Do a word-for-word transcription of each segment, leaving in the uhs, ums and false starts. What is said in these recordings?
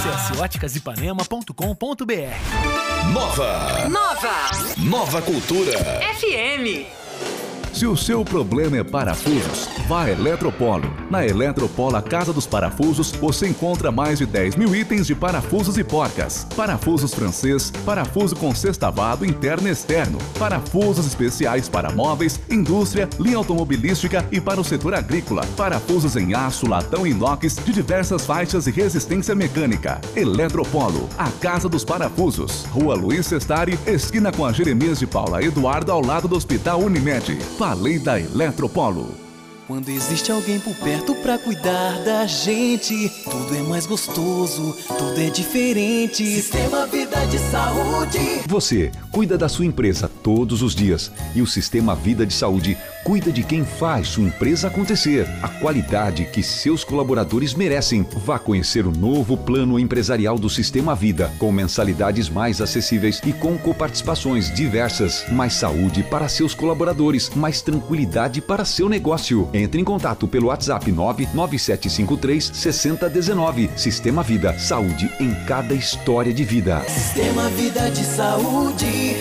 Acesse óticas ipanema ponto com ponto br. Nova. Nova. Nova Cultura. F M. Se o seu problema é parafusos, vá a Eletropolo. Na Eletropolo, a Casa dos Parafusos, você encontra mais de dez mil itens de parafusos e porcas. Parafusos francês, parafuso com sextavado interno e externo, parafusos especiais para móveis, indústria, linha automobilística e para o setor agrícola. Parafusos em aço, latão e inox de diversas faixas e resistência mecânica. Eletropolo, a Casa dos Parafusos. Rua Luiz Sestari, esquina com a Jeremias de Paula Eduardo, ao lado do Hospital Unimed. Falei da Eletropolo. Quando existe alguém por perto pra cuidar da gente, tudo é mais gostoso, tudo é diferente. Sistema Vida de Saúde. Você cuida da sua empresa todos os dias e o Sistema Vida de Saúde cuida de quem faz sua empresa acontecer. A qualidade que seus colaboradores merecem. Vá conhecer o novo plano empresarial do Sistema Vida, com mensalidades mais acessíveis e com coparticipações diversas. Mais saúde para seus colaboradores, mais tranquilidade para seu negócio. Entre em contato pelo WhatsApp nove nove sete cinco três seis zero um nove. Sistema Vida, saúde em cada história de vida. Sistema Vida de Saúde.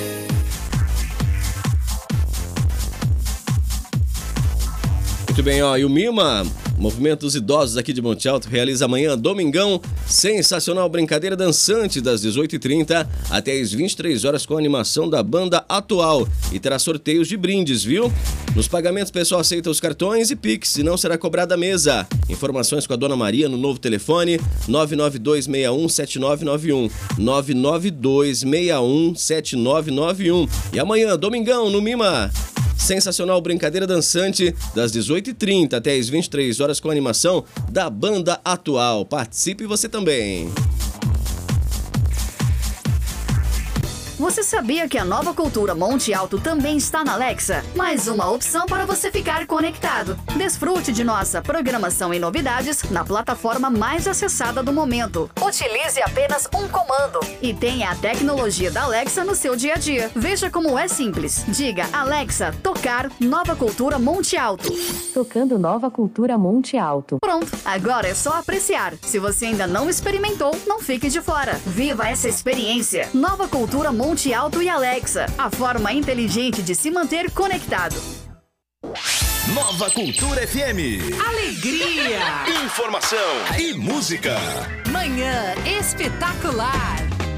Muito bem, ó, e o Mima, Movimento dos Idosos aqui de Monte Alto, realiza amanhã, domingão, sensacional brincadeira dançante das dezoito e trinta até as vinte e três horas com a animação da banda atual e terá sorteios de brindes, viu? Nos pagamentos, o pessoal aceita os cartões e Pix, e não será cobrada a mesa. Informações com a Dona Maria no novo telefone nove nove dois seis um sete nove nove um, nove nove dois seis um sete nove nove um. E amanhã, domingão, no Mima, sensacional brincadeira dançante das dezoito e trinta até as vinte e três horas com a animação da banda atual. Participe você também. Você sabia que a Nova Cultura Monte Alto também está na Alexa? Mais uma opção para você ficar conectado. Desfrute de nossa programação e novidades na plataforma mais acessada do momento. Utilize apenas um comando e tenha a tecnologia da Alexa no seu dia a dia. Veja como é simples. Diga, Alexa, tocar Nova Cultura Monte Alto. Tocando Nova Cultura Monte Alto. Pronto, agora é só apreciar. Se você ainda não experimentou, não fique de fora. Viva essa experiência. Nova Cultura Monte Alto e Alexa, a forma inteligente de se manter conectado. Nova Cultura F M. Alegria. Informação e música. Manhã espetacular.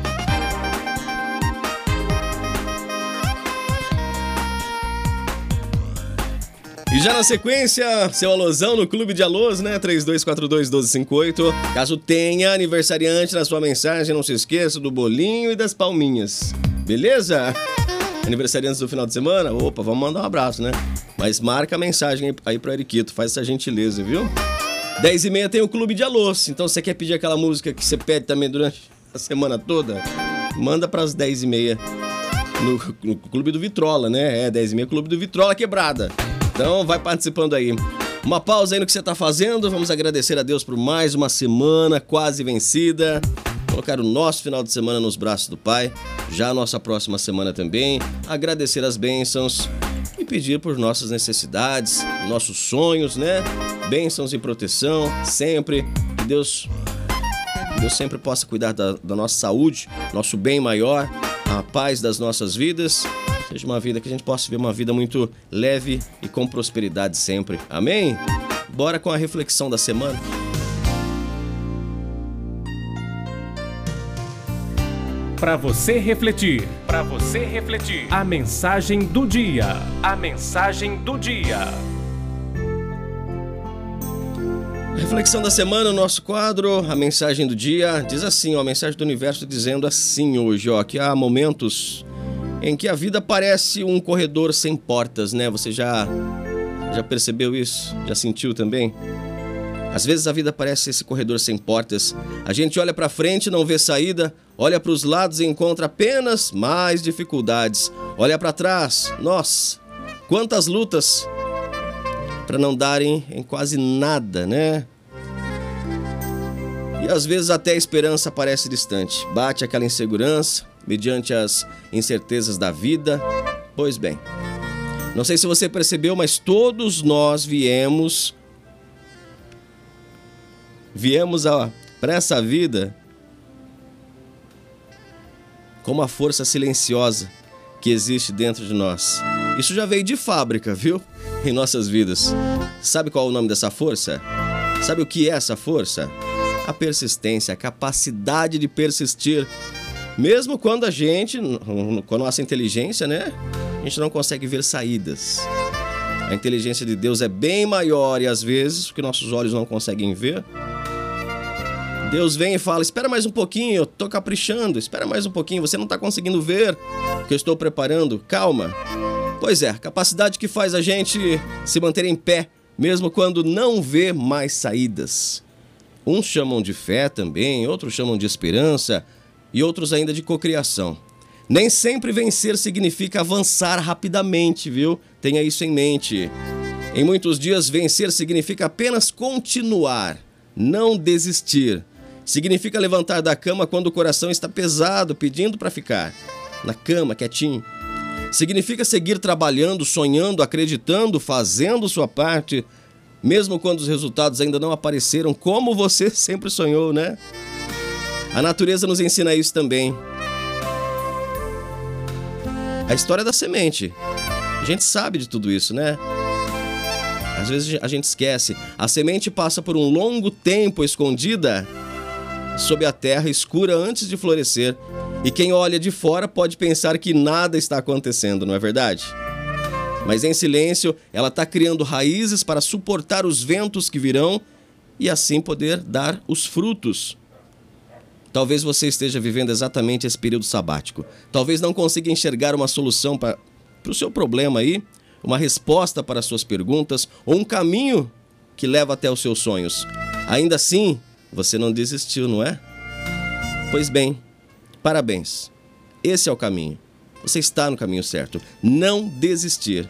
E já na sequência, seu alôzão no Clube de Alôs, né? três dois quatro dois, um dois cinco oito. Caso tenha aniversariante na sua mensagem, não se esqueça do bolinho e das palminhas. Beleza? Aniversariantes do final de semana? Opa, vamos mandar um abraço, né? Mas marca a mensagem aí pro Eriquito, faz essa gentileza, viu? dez e meia tem o Clube de Alôs. Então, você quer pedir aquela música que você pede também durante a semana toda? Manda pras dez e meia no, no Clube do Vitrola, né? É, dez e meia, Clube do Vitrola Quebrada. Então, vai participando aí. Uma pausa aí no que você tá fazendo. Vamos agradecer a Deus por mais uma semana quase vencida. Colocar o nosso final de semana nos braços do Pai. Já a nossa próxima semana também. Agradecer as bênçãos e pedir por nossas necessidades, nossos sonhos, né? Bênçãos e proteção sempre. Que Deus, que Deus sempre possa cuidar da, da nossa saúde, nosso bem maior, a paz das nossas vidas. Seja uma vida que a gente possa ver uma vida muito leve e com prosperidade sempre. Amém? Bora com a reflexão da semana. Para você refletir, para você refletir. A mensagem do dia. A mensagem do dia. Reflexão da semana, o nosso quadro, a mensagem do dia, diz assim, ó, a mensagem do universo dizendo assim hoje, ó, que há momentos em que a vida parece um corredor sem portas, né? Você já, já percebeu isso? Já sentiu também? Às vezes a vida parece esse corredor sem portas. A gente olha pra frente e não vê saída, olha pros lados e encontra apenas mais dificuldades. Olha pra trás, nossa, quantas lutas para não darem em quase nada, né? E às vezes até a esperança parece distante. Bate aquela insegurança mediante as incertezas da vida. Pois bem, não sei se você percebeu, mas todos nós viemos viemos para essa vida como a força silenciosa que existe dentro de nós. Isso já veio de fábrica, viu? Em nossas vidas. Sabe qual é o nome dessa força? Sabe o que é essa força? A persistência, a capacidade de persistir. Mesmo quando a gente, com a nossa inteligência, né? A gente não consegue ver saídas. A inteligência de Deus é bem maior e às vezes, o que nossos olhos não conseguem ver, Deus vem e fala, espera mais um pouquinho, eu tô caprichando, espera mais um pouquinho, você não tá conseguindo ver o que eu estou preparando, calma. Pois é, capacidade que faz a gente se manter em pé, mesmo quando não vê mais saídas. Uns chamam de fé também, outros chamam de esperança e outros ainda de cocriação. Nem sempre vencer significa avançar rapidamente, viu? Tenha isso em mente. Em muitos dias, vencer significa apenas continuar, não desistir. Significa levantar da cama quando o coração está pesado, pedindo para ficar na cama, quietinho. Significa seguir trabalhando, sonhando, acreditando, fazendo sua parte, mesmo quando os resultados ainda não apareceram como você sempre sonhou, né? A natureza nos ensina isso também. A história da semente. A gente sabe de tudo isso, né? Às vezes a gente esquece. A semente passa por um longo tempo escondida sob a terra escura antes de florescer. E quem olha de fora pode pensar que nada está acontecendo, não é verdade? Mas em silêncio, ela está criando raízes para suportar os ventos que virão e assim poder dar os frutos. Talvez você esteja vivendo exatamente esse período sabático. Talvez não consiga enxergar uma solução para o seu problema aí, uma resposta para as suas perguntas ou um caminho que leva até os seus sonhos. Ainda assim, você não desistiu, não é? Pois bem, parabéns. Esse é o caminho. Você está no caminho certo. Não desistir.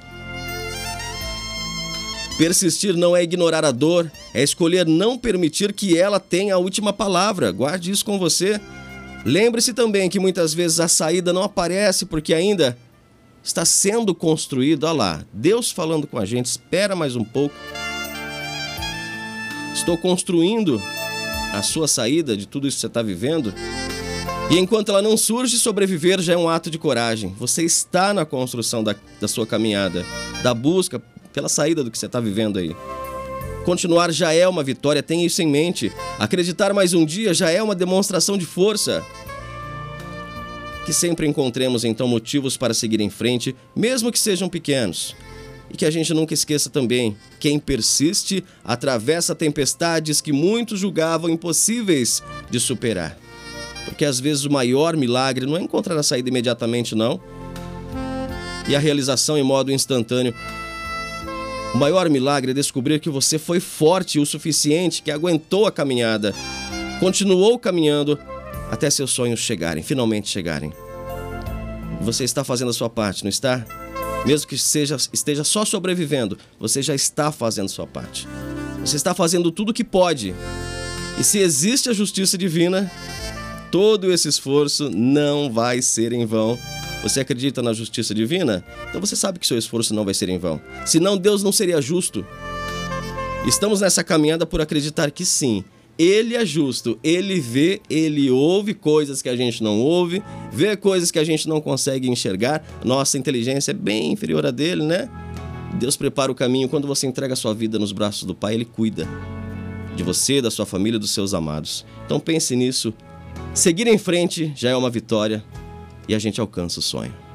Persistir não é ignorar a dor, é escolher não permitir que ela tenha a última palavra. Guarde isso com você. Lembre-se também que muitas vezes a saída não aparece porque ainda está sendo construído. Olha lá, Deus falando com a gente, espera mais um pouco. Estou construindo a sua saída de tudo isso que você está vivendo. E enquanto ela não surge, sobreviver já é um ato de coragem. Você está na construção da, da sua caminhada, da busca pela saída do que você está vivendo aí. Continuar já é uma vitória, tenha isso em mente. Acreditar mais um dia já é uma demonstração de força. Que sempre encontremos então motivos para seguir em frente, mesmo que sejam pequenos. E que a gente nunca esqueça também, quem persiste atravessa tempestades que muitos julgavam impossíveis de superar. Porque às vezes o maior milagre não é encontrar a saída imediatamente, não. E a realização em modo instantâneo. O maior milagre é descobrir que você foi forte o suficiente, que aguentou a caminhada, continuou caminhando até seus sonhos chegarem, finalmente chegarem. Você está fazendo a sua parte, não está? Mesmo que seja, esteja só sobrevivendo, você já está fazendo a sua parte. Você está fazendo tudo o que pode. E se existe a justiça divina, todo esse esforço não vai ser em vão. Você acredita na justiça divina? Então você sabe que seu esforço não vai ser em vão. Senão Deus não seria justo. Estamos nessa caminhada por acreditar que sim, Ele é justo. Ele vê, Ele ouve coisas que a gente não ouve, vê coisas que a gente não consegue enxergar. Nossa inteligência é bem inferior à dele, né? Deus prepara o caminho. Quando você entrega a sua vida nos braços do Pai, Ele cuida de você, da sua família, dos seus amados. Então pense nisso. Seguir em frente já é uma vitória. E a gente alcança o sonho.